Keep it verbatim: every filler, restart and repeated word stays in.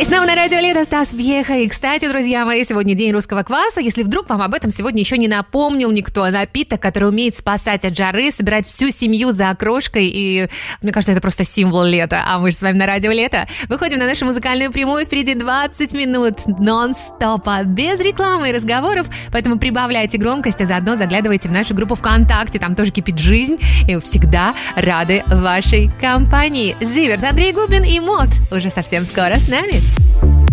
И снова на радио Лето Стас Пьеха. И, кстати, друзья мои, сегодня день русского кваса. Если вдруг вам об этом сегодня еще не напомнил никто, напиток, который умеет спасать от жары, собирать всю семью за окрошкой. И мне кажется, это просто символ лета. А мы же с вами на радио Лето. Выходим на нашу музыкальную прямую. Впереди двадцать минут нон-стопа, без рекламы и разговоров. Поэтому прибавляйте громкость, а заодно заглядывайте в нашу группу ВКонтакте. Там тоже кипит жизнь. И всегда рады вашей компании. Зиверт, Андрей Губин и Мот уже совсем скоро с нами.